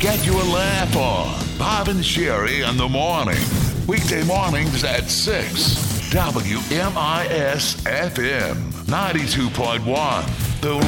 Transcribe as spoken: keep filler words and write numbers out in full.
get your laugh on. Bob and Sherry in the morning. Weekday mornings at six. W M I S F M ninety-two point one. The